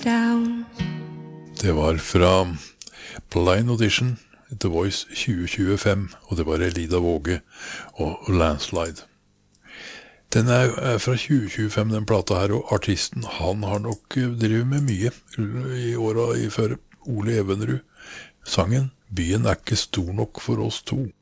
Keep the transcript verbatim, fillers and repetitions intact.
down. Det var fra Blind Audition, The Voice tjue tjuefem, og det var Elida Våge og Landslide. Den er fra tjue tjuefem, den plata her, og artisten, han har nok drivet med mye i åra i før. Ole Evenrud. Sangen, Byen er ikke stor nok for oss to.